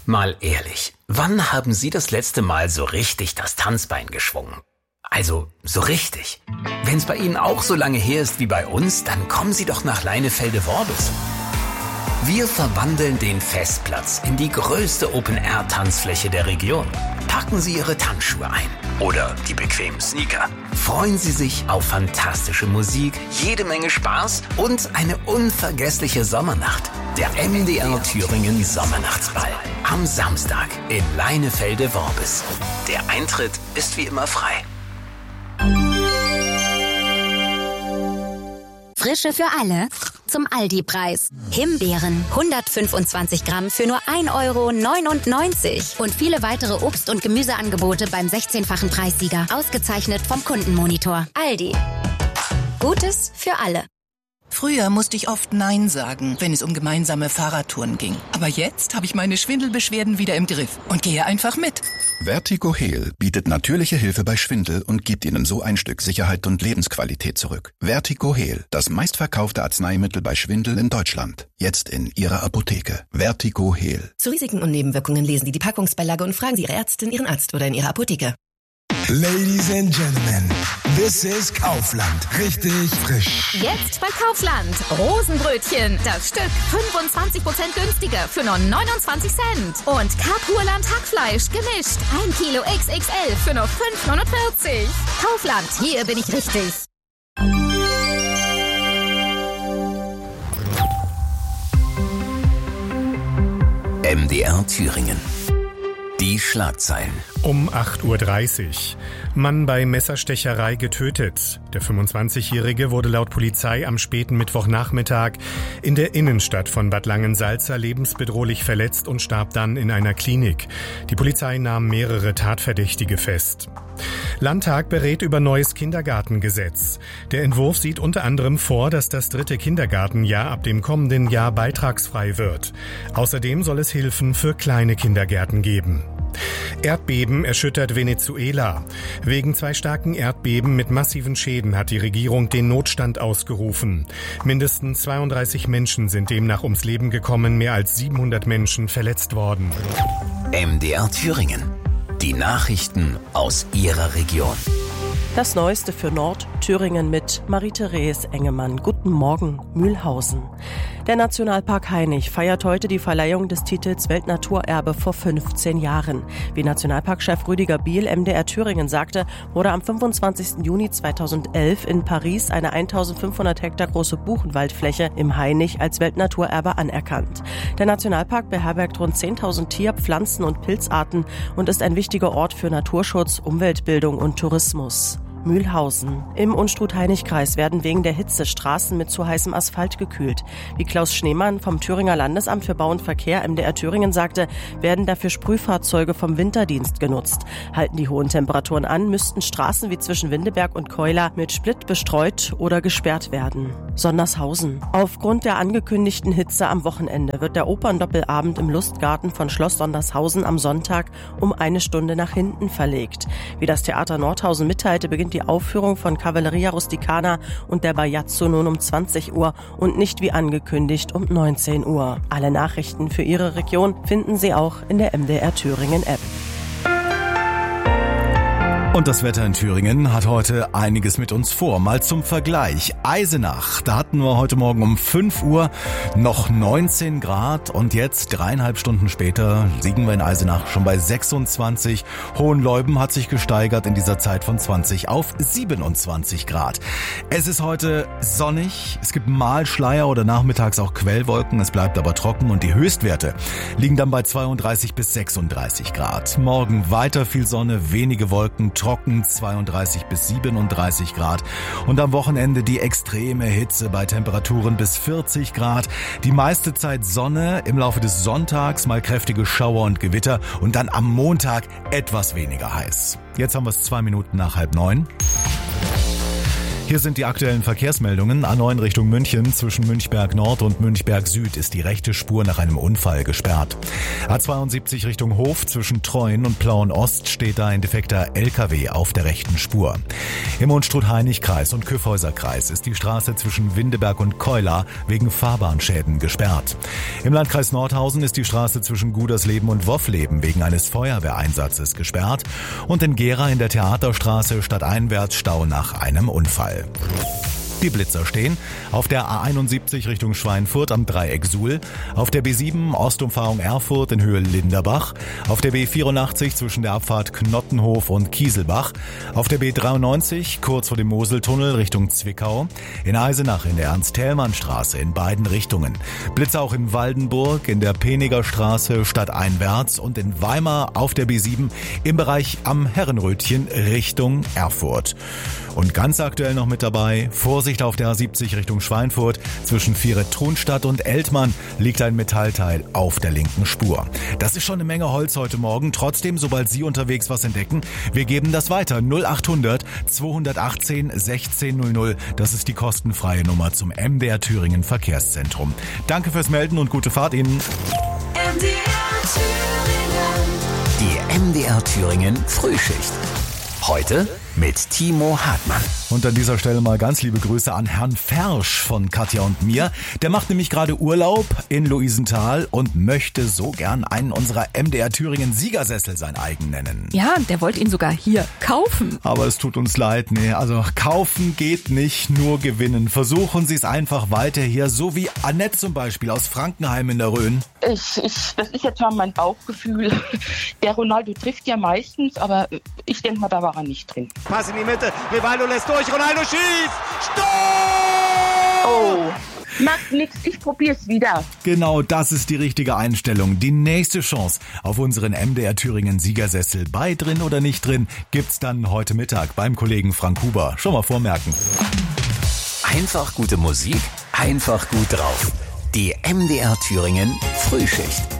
Mal ehrlich, wann haben Sie das letzte Mal so richtig das Tanzbein geschwungen? Also, so richtig. Wenn's bei Ihnen auch so lange her ist wie bei uns, dann kommen Sie doch nach Leinefelde-Worbis. Wir verwandeln den Festplatz in die größte Open-Air-Tanzfläche der Region. Packen Sie Ihre Tanzschuhe ein oder die bequemen Sneaker. Freuen Sie sich auf fantastische Musik, jede Menge Spaß und eine unvergessliche Sommernacht. Der MDR Thüringen Sommernachtsball am Samstag in Leinefelde-Worbis. Der Eintritt ist wie immer frei. Frische für alle zum Aldi-Preis. Himbeeren 125 Gramm für nur 1,99 € und viele weitere Obst- und Gemüseangebote beim 16-fachen Preissieger. Ausgezeichnet vom Kundenmonitor. Aldi. Gutes für alle. Früher musste ich oft Nein sagen, wenn es um gemeinsame Fahrradtouren ging. Aber jetzt habe ich meine Schwindelbeschwerden wieder im Griff und gehe einfach mit. Vertigo Heal bietet natürliche Hilfe bei Schwindel und gibt Ihnen so ein Stück Sicherheit und Lebensqualität zurück. Vertigo Heal, das meistverkaufte Arzneimittel bei Schwindel in Deutschland. Jetzt in Ihrer Apotheke. Vertigo Heal. Zu Risiken und Nebenwirkungen lesen Sie die Packungsbeilage und fragen Sie Ihre Ärztin, Ihren Arzt oder in Ihrer Apotheke. Ladies and Gentlemen, this is Kaufland. Richtig frisch. Jetzt bei Kaufland. Rosenbrötchen. Das Stück 25% günstiger für nur 29 Cent. Und Kapurland Hackfleisch gemischt. 1 Kilo XXL für nur 5,49 €. Kaufland, hier bin ich richtig. MDR Thüringen. Die Schlagzeilen. Um 8:30 Uhr. Mann bei Messerstecherei getötet. Der 25-Jährige wurde laut Polizei am späten Mittwochnachmittag in der Innenstadt von Bad Langensalza lebensbedrohlich verletzt und starb dann in einer Klinik. Die Polizei nahm mehrere Tatverdächtige fest. Landtag berät über neues Kindergartengesetz. Der Entwurf sieht unter anderem vor, dass das 3. Kindergartenjahr ab dem kommenden Jahr beitragsfrei wird. Außerdem soll es Hilfen für kleine Kindergärten geben. Erdbeben erschüttert Venezuela. Wegen 2 starken Erdbeben mit massiven Schäden hat die Regierung den Notstand ausgerufen. Mindestens 32 Menschen sind demnach ums Leben gekommen, mehr als 700 Menschen verletzt worden. MDR Thüringen. Die Nachrichten aus Ihrer Region. Das Neueste für Nordthüringen mit Marie-Therese Engemann. Guten Morgen, Mühlhausen. Der Nationalpark Hainich feiert heute die Verleihung des Titels Weltnaturerbe vor 15 Jahren. Wie Nationalparkchef Rüdiger Biel MDR Thüringen sagte, wurde am 25. Juni 2011 in Paris eine 1500 Hektar große Buchenwaldfläche im Hainich als Weltnaturerbe anerkannt. Der Nationalpark beherbergt rund 10.000 Tier-, Pflanzen- und Pilzarten und ist ein wichtiger Ort für Naturschutz, Umweltbildung und Tourismus. Mühlhausen. Im Unstrut-Hainich-Kreis werden wegen der Hitze Straßen mit zu heißem Asphalt gekühlt. Wie Klaus Schneemann vom Thüringer Landesamt für Bau und Verkehr MDR Thüringen sagte, werden dafür Sprühfahrzeuge vom Winterdienst genutzt. Halten die hohen Temperaturen an, müssten Straßen wie zwischen Windeberg und Keula mit Split bestreut oder gesperrt werden. Sondershausen. Aufgrund der angekündigten Hitze am Wochenende wird der Operndoppelabend im Lustgarten von Schloss Sondershausen am Sonntag um 1 Stunde nach hinten verlegt. Wie das Theater Nordhausen mitteilte, beginnt die Aufführung von Cavalleria Rusticana und der Bajazzo nun um 20 Uhr und nicht wie angekündigt um 19 Uhr. Alle Nachrichten für Ihre Region finden Sie auch in der MDR Thüringen App. Und das Wetter in Thüringen hat heute einiges mit uns vor. Mal zum Vergleich. Eisenach, da hatten wir heute Morgen um 5 Uhr noch 19 Grad und jetzt 3,5 Stunden später liegen wir in Eisenach schon bei 26. Hohenleuben hat sich gesteigert in dieser Zeit von 20 auf 27 Grad. Es ist heute sonnig, es gibt mal Schleier oder nachmittags auch Quellwolken, es bleibt aber trocken und die Höchstwerte liegen dann bei 32 bis 36 Grad. Morgen weiter viel Sonne, wenige Wolken, trocken 32 bis 37 Grad und am Wochenende die extreme Hitze bei Temperaturen bis 40 Grad. Die meiste Zeit Sonne, im Laufe des Sonntags mal kräftige Schauer und Gewitter und dann am Montag etwas weniger heiß. Jetzt haben wir es 2 Minuten nach 8:30. Hier sind die aktuellen Verkehrsmeldungen. A9 Richtung München. Zwischen Münchberg Nord und Münchberg Süd ist die rechte Spur nach einem Unfall gesperrt. A72 Richtung Hof. Zwischen Treuen und Plauen Ost steht da ein defekter LKW auf der rechten Spur. Im Unstrut-Hainich-Kreis und Kyffhäuser-Kreis ist die Straße zwischen Windeberg und Keular wegen Fahrbahnschäden gesperrt. Im Landkreis Nordhausen ist die Straße zwischen Gudersleben und Woffleben wegen eines Feuerwehreinsatzes gesperrt. Und in Gera in der Theaterstraße stadteinwärts Stau nach einem Unfall. Die Blitzer stehen auf der A71 Richtung Schweinfurt am Dreieck Suhl, auf der B7 Ostumfahrung Erfurt in Höhe Linderbach, auf der B84 zwischen der Abfahrt Knottenhof und Kieselbach, auf der B93 kurz vor dem Moseltunnel Richtung Zwickau, in Eisenach in der Ernst-Thälmann-Straße in beiden Richtungen, Blitzer auch in Waldenburg in der Peniger Straße stadteinwärts und in Weimar auf der B7 im Bereich am Herrenrötchen Richtung Erfurt. Und ganz aktuell noch mit dabei, Vorsicht auf der A70 Richtung Schweinfurt. Zwischen Vieret-Trunstadt und Eltmann liegt ein Metallteil auf der linken Spur. Das ist schon eine Menge Holz heute Morgen. Trotzdem, sobald Sie unterwegs was entdecken, wir geben das weiter. 0800 218 1600. Das ist die kostenfreie Nummer zum MDR Thüringen Verkehrszentrum. Danke fürs Melden und gute Fahrt Ihnen. Die MDR Thüringen Frühschicht. Heute mit Timo Hartmann. Und an dieser Stelle mal ganz liebe Grüße an Herrn Fersch von Katja und mir. Der macht nämlich gerade Urlaub in Luisenthal und möchte so gern einen unserer MDR Thüringen Siegersessel sein eigen nennen. Ja, der wollte ihn sogar hier kaufen. Aber es tut uns leid, nee, also kaufen geht nicht, nur gewinnen. Versuchen Sie es einfach weiter hier, so wie Annette zum Beispiel aus Frankenheim in der Rhön. Das ist jetzt mal mein Bauchgefühl. Der Ronaldo trifft ja meistens, aber ich denke mal, da war er nicht drin. Pass in die Mitte, Rivaldo lässt durch, Ronaldo schießt! Stopp! Oh, macht nix, ich probier's wieder. Genau, das ist die richtige Einstellung. Die nächste Chance auf unseren MDR Thüringen Siegersessel, bei drin oder nicht drin, gibt's dann heute Mittag beim Kollegen Frank Huber. Schon mal vormerken. Einfach gute Musik, einfach gut drauf. Die MDR Thüringen Frühschicht.